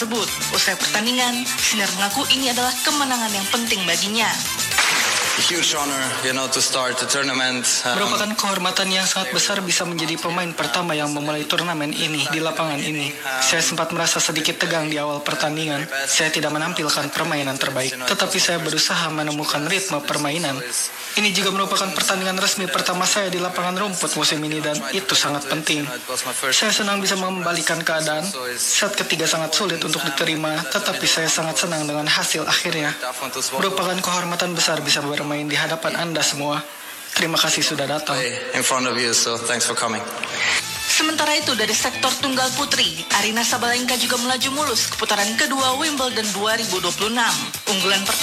tersebut. Usai pertandingan, Sinner mengaku ini adalah kemenangan yang penting baginya. Huge honor, to start the tournament. Merupakan kehormatan yang sangat besar bisa menjadi pemain pertama yang memulai turnamen ini di lapangan ini. Saya sempat merasa sedikit tegang di awal pertandingan. Saya tidak menampilkan permainan terbaik, tetapi saya berusaha menemukan ritme permainan. Ini juga merupakan pertandingan resmi pertama saya di lapangan rumput musim ini dan itu sangat penting. Saya senang bisa membalikan keadaan. Set ketiga sangat sulit untuk diterima, tetapi saya sangat senang dengan hasil akhirnya. Merupakan kehormatan besar bisa bermain di hadapan Anda semua. Terima kasih sudah datang. In front of you, so thanks for coming. Sementara itu dari sektor tunggal putri, Aryna Sabalenka juga melaju mulus ke putaran kedua Wimbledon 2026. Unggulan pertama